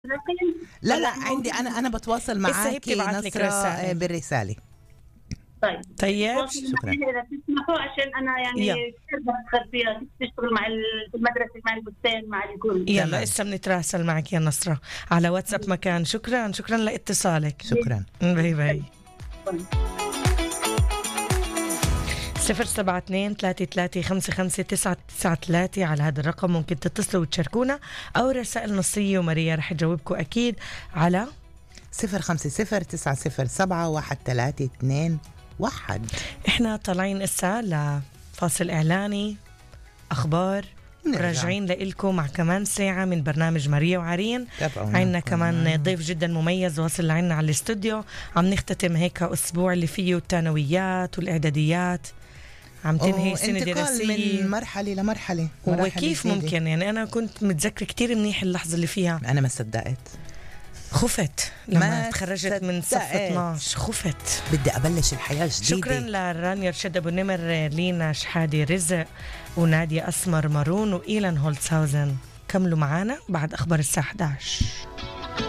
لا لا، عندي أنا بتواصل هسه هي معاكي بتبعت لك نصرة رسائل. بالرسالة. طيب طيب شكراً. إذا تسمحوا، عشان أنا يعني يلا. كثير بفكر فيها، كيف تشتغل مع في المدرسة، مع البستان، مع الكل. يلا تمام. اسا بنتراسل معك يا نصرة على واتساب مكان. شكرا لاتصالك. شكرا. باي باي. 072-33-55-993 على هذا الرقم ممكن تتصلوا وتشاركونا، أو رسائل نصية وماريا رح تجاوبكم أكيد على 0506713221. إحنا طالعين إسا لفاصل إعلاني أخبار، نرجع. راجعين لإلكم مع كمان ساعة من برنامج ماريا وعرين. تابعونا. عنا كمان ضيف جدا مميز واصل لعنا على الاستوديو. عم نختتم هيك أسبوع اللي فيه الثانويات والإعداديات، عم تنهي سنة دراسية من مرحلة لمرحلة. وكيف ممكن يعني أنا كنت متذكر كتير منيح اللحظة اللي فيها. أنا ما صدقت، خفت لما ما تخرجت من صف صدقت. 12. خفت. بدي أبلش الحياة جديدة. شكرا لرانيا رشد أبو نمر، لينا شحادي رزق، ونادية أسمر مارون، وإيلان هولتسهاوزن. كملوا معانا بعد أخبار الساعة 11.